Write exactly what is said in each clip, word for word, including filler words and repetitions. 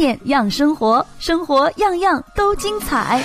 点样生活，生活样样都精彩。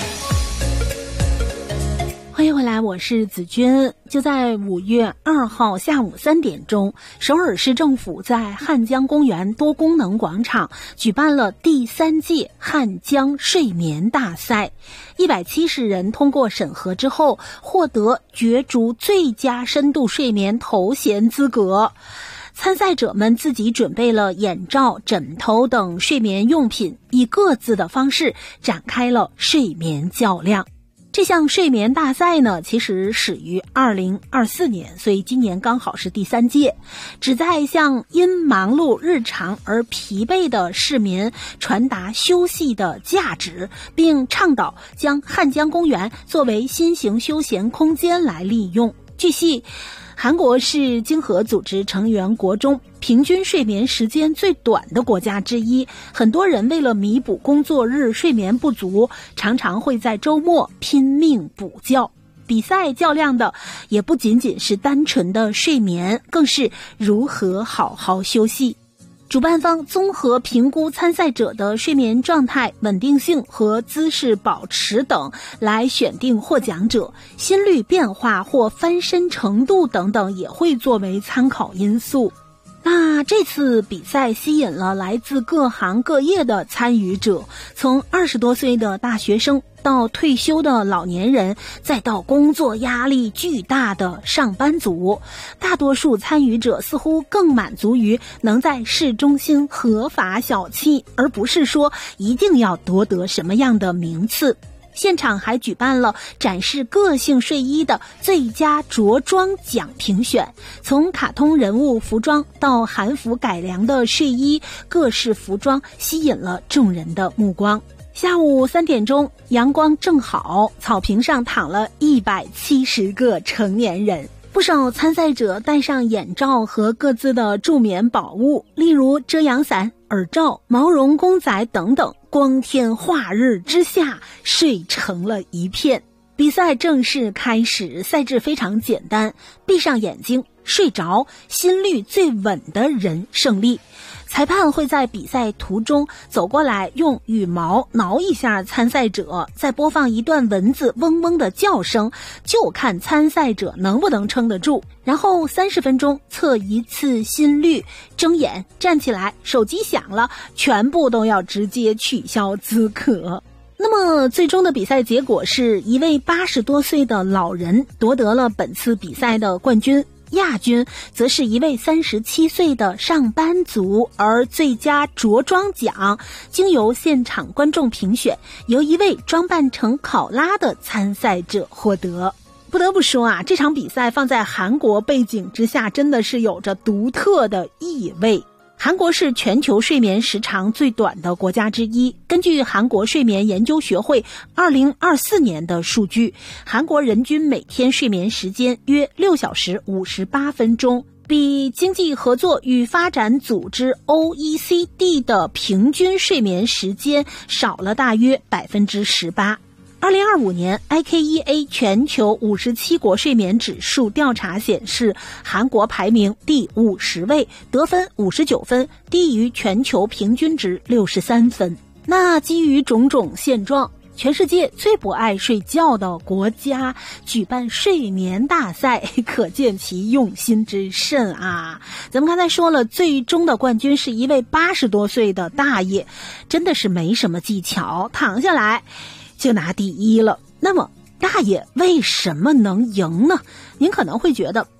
欢迎回来，我是子君。就在五月二号下午三点钟，首尔市政府在汉江公园多功能广场举办了第三届汉江睡眠大赛。一百七十人通过审核之后，获得角逐最佳深度睡眠头衔资格。参赛者们自己准备了眼罩、枕头等睡眠用品，以各自的方式展开了睡眠较量。这项睡眠大赛呢，其实始于二零二四年，所以今年刚好是第三届，旨在向因忙碌日常而疲惫的市民传达休息的价值，并倡导将汉江公园作为新型休闲空间来利用。据悉，韩国是经合组织成员国中平均睡眠时间最短的国家之一，很多人为了弥补工作日睡眠不足，常常会在周末拼命补觉。比赛较量的也不仅仅是单纯的睡眠，更是如何好好休息。主办方综合评估参赛者的睡眠状态、稳定性和姿势保持等，来选定获奖者。心率变化或翻身程度等等也会作为参考因素。那这次比赛吸引了来自各行各业的参与者，从二十多岁的大学生到退休的老年人，再到工作压力巨大的上班族，大多数参与者似乎更满足于能在市中心合法小憩，而不是说一定要夺得什么样的名次。现场还举办了展示个性睡衣的最佳着装奖评选，从卡通人物服装到韩服改良的睡衣，各式服装吸引了众人的目光。下午三点钟，阳光正好，草坪上躺了一百七十个成年人。不少参赛者戴上眼罩和各自的助眠宝物，例如遮阳伞、耳罩、毛绒公仔等等，光天化日之下睡成了一片。比赛正式开始，赛制非常简单，闭上眼睛睡着，心率最稳的人胜利。裁判会在比赛途中走过来，用羽毛挠一下参赛者，再播放一段蚊子嗡嗡的叫声，就看参赛者能不能撑得住。然后三十分钟测一次心率，睁眼站起来，手机响了，全部都要直接取消资格。那么最终的比赛结果是一位八十多岁的老人夺得了本次比赛的冠军，亚军则是一位三十七岁的上班族，而最佳着装奖经由现场观众评选，由一位装扮成考拉的参赛者获得。不得不说啊，这场比赛放在韩国背景之下，真的是有着独特的意味。韩国是全球睡眠时长最短的国家之一。根据韩国睡眠研究学会二零二四年的数据，韩国人均每天睡眠时间约六小时五十八分钟，比经济合作与发展组织 O E C D 的平均睡眠时间少了大约 百分之十八。二零二五年 I K E A 全球五十七国睡眠指数调查显示，韩国排名第五十位，得分五十九分，低于全球平均值六十三分。那基于种种现状，全世界最不爱睡觉的国家举办睡眠大赛，可见其用心之甚啊。咱们刚才说了，最终的冠军是一位八十多岁的大爷，真的是没什么技巧，躺下来就拿第一了。那么大爷为什么能赢呢？您可能会觉得